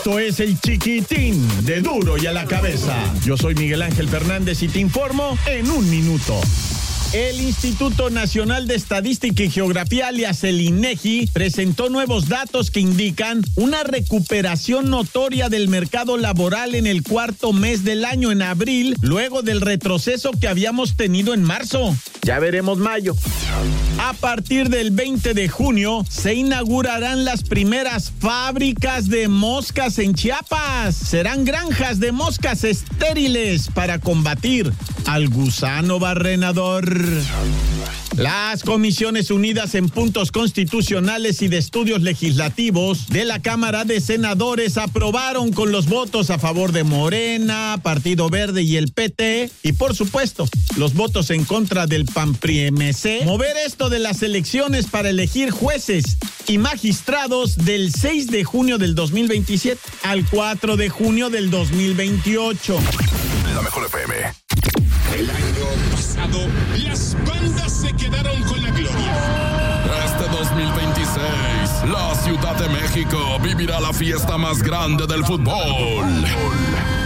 Esto es el Chiquitín de Duro y a la Cabeza. Yo soy Miguel Ángel Fernández y te informo en un minuto. El Instituto Nacional de Estadística y Geografía, alias el INEGI, presentó nuevos datos que indican una recuperación notoria del mercado laboral en el cuarto mes del año, en abril, luego del retroceso que habíamos tenido en marzo. Ya veremos mayo. A partir del 20 de junio se inaugurarán las primeras fábricas de moscas en Chiapas. Serán granjas de moscas estériles para combatir al gusano barrenador. Las Comisiones Unidas en Puntos Constitucionales y de Estudios Legislativos de la Cámara de Senadores aprobaron con los votos a favor de Morena, Partido Verde y el PT, y por supuesto, los votos en contra del PAN-PRI-MC, mover esto de las elecciones para elegir jueces y magistrados del 6 de junio del 2027 al 4 de junio del 2028. La Mejor FM. El año pasado, las bandas se quedaron con la gloria. Este 2026, la Ciudad de México vivirá la fiesta más grande del fútbol.